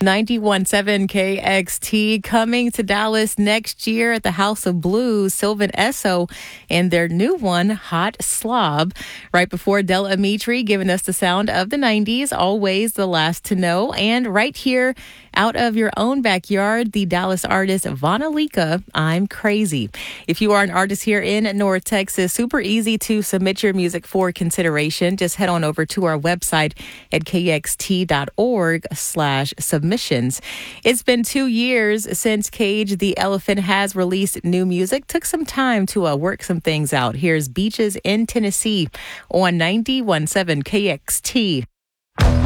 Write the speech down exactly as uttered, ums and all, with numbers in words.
ninety-one point seven K X T coming to Dallas next year at the House of Blues, Sylvan Esso, and their new one, Hot Slob. Right before Del Amitri giving us the sound of the nineties, always the last to know. And right here, out of your own backyard, the Dallas artist Vonalika, I'm Crazy. If you are an artist here in North Texas, super easy to submit your music for consideration. Just head on over to our website at kxt.org slash submissions. It's been two years since Cage the Elephant has released new music. Took some time to uh, work some things out. Here's Beaches in Tennessee on ninety-one point seven K X T.